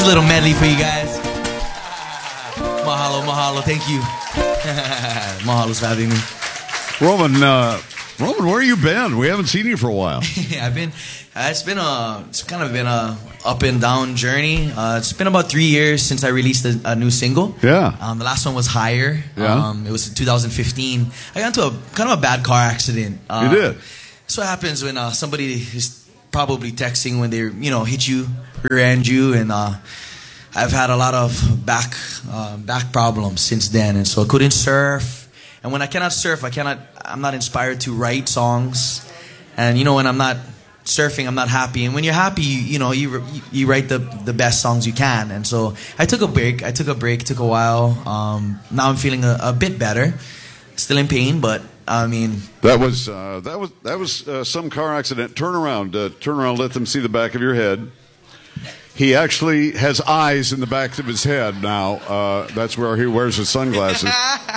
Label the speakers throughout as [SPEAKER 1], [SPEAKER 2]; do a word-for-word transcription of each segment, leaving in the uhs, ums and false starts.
[SPEAKER 1] a little medley for you guys. Mahalo, mahalo, thank you. Mahalo's for having me.
[SPEAKER 2] Roman, uh, Roman, where you been? We haven't seen you for a while.
[SPEAKER 1] I've been, uh, it's been a, it's kind of been a up and down journey. Uh, it's been about three years since I released a, a new single.
[SPEAKER 2] Yeah.
[SPEAKER 1] Um, the last one was Higher.
[SPEAKER 2] Yeah.
[SPEAKER 1] Um, it was in two thousand fifteen. I got into a kind of a bad car accident. Uh,
[SPEAKER 2] you did?
[SPEAKER 1] That's what happens when uh, somebody is probably texting when they, you know, hit you, rear-end you, and uh, I've had a lot of back, uh, back problems since then, and so I couldn't surf. And when I cannot surf, I cannot, I'm not inspired to write songs. And, you know, when I'm not surfing, I'm not happy. And when you're happy, you, you know, you you write the, the best songs you can. And so I took a break. I took a break, took a while. Um, now I'm feeling a, a bit better. Still in pain, but, I mean...
[SPEAKER 2] That was, uh, that was, that was uh, some car accident. Turn around. Uh, turn around, let them see the back of your head. He actually has eyes in the back of his head now. Uh, that's where he wears his sunglasses.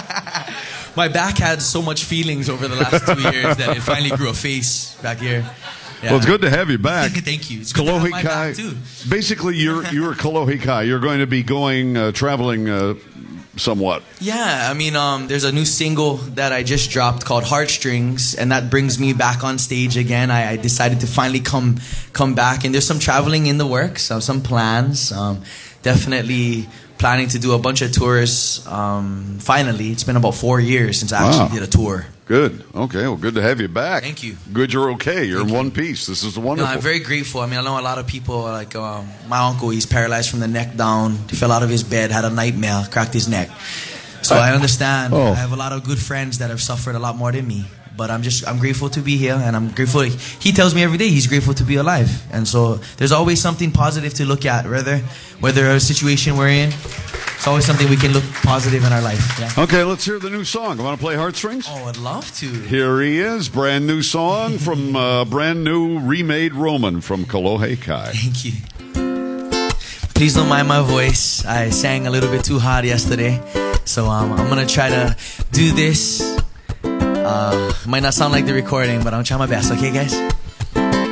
[SPEAKER 1] My back had so much feelings over the last two years that it finally grew a face back here. Yeah.
[SPEAKER 2] Well, it's good to have you back.
[SPEAKER 1] Thank you. It's good to have my back too.
[SPEAKER 2] Basically, you're you're Kalohi Kai. You're going to be going uh, traveling uh, somewhat.
[SPEAKER 1] Yeah, I mean, um, there's a new single that I just dropped called Heartstrings, and that brings me back on stage again. I, I decided to finally come come back, and there's some traveling in the works, so some plans. Um, definitely planning to do a bunch of tours. Um, finally, it's been about four years since I
[SPEAKER 2] wow.
[SPEAKER 1] actually did a tour.
[SPEAKER 2] Good. Okay. Well, good to have you back.
[SPEAKER 1] Thank you.
[SPEAKER 2] Good you're okay. You're
[SPEAKER 1] Thank
[SPEAKER 2] in
[SPEAKER 1] you.
[SPEAKER 2] one piece. This is wonderful.
[SPEAKER 1] No, I'm very grateful. I mean, I know a lot of people, like um, my uncle, he's paralyzed from the neck down. He fell out of his bed, had a nightmare, cracked his neck. So I, I understand.
[SPEAKER 2] Oh.
[SPEAKER 1] I have a lot of good friends that have suffered a lot more than me. But I'm just, I'm grateful to be here, and I'm grateful. He tells me every day he's grateful to be alive. And so there's always something positive to look at, whether, whether a situation we're in. It's always something we can look positive in our life. Yeah?
[SPEAKER 2] Okay, let's hear the new song. Want to play Heartstrings?
[SPEAKER 1] Oh, I'd love to.
[SPEAKER 2] Here he is, brand new song from uh, brand new remade Roman from Kalohi Kai.
[SPEAKER 1] Thank you. Please don't mind my voice. I sang a little bit too hard yesterday. So um, I'm going to try to do this. Uh, might not sound like the recording, but I'm going to try my best. Okay, guys?